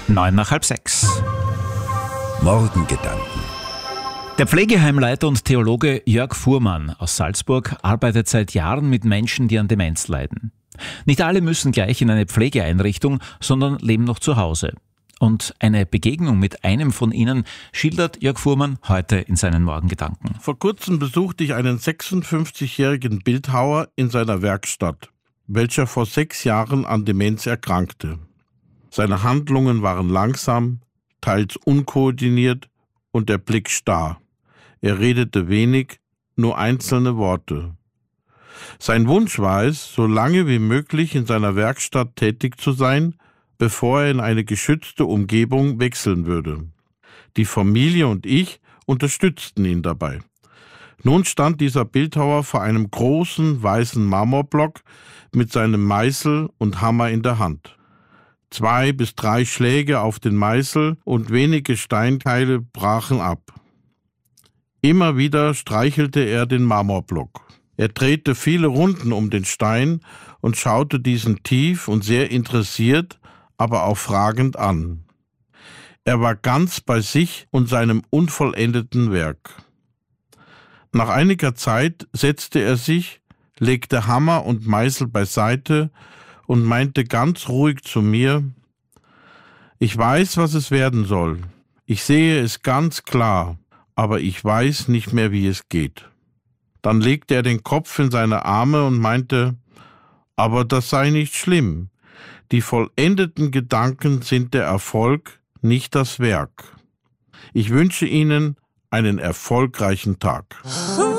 Neun nach halb sechs. Morgengedanken. Der Pflegeheimleiter und Theologe Jörg Fuhrmann aus Salzburg arbeitet seit Jahren mit Menschen, die an Demenz leiden. Nicht alle müssen gleich in eine Pflegeeinrichtung, sondern leben noch zu Hause. Und eine Begegnung mit einem von ihnen schildert Jörg Fuhrmann heute in seinen Morgengedanken. Vor kurzem besuchte ich einen 56-jährigen Bildhauer in seiner Werkstatt, welcher vor 6 Jahren an Demenz erkrankte. Seine Handlungen waren langsam, teils unkoordiniert und der Blick starr. Er redete wenig, nur einzelne Worte. Sein Wunsch war es, so lange wie möglich in seiner Werkstatt tätig zu sein, bevor er in eine geschützte Umgebung wechseln würde. Die Familie und ich unterstützten ihn dabei. Nun stand dieser Bildhauer vor einem großen weißen Marmorblock mit seinem Meißel und Hammer in der Hand. 2 bis 3 Schläge auf den Meißel und wenige Steinteile brachen ab. Immer wieder streichelte er den Marmorblock. Er drehte viele Runden um den Stein und schaute diesen tief und sehr interessiert, aber auch fragend an. Er war ganz bei sich und seinem unvollendeten Werk. Nach einiger Zeit setzte er sich, legte Hammer und Meißel beiseite und meinte ganz ruhig zu mir: Ich weiß, was es werden soll. Ich sehe es ganz klar, aber ich weiß nicht mehr, wie es geht. Dann legte er den Kopf in seine Arme und meinte: Aber das sei nicht schlimm. Die vollendeten Gedanken sind der Erfolg, nicht das Werk. Ich wünsche Ihnen einen erfolgreichen Tag.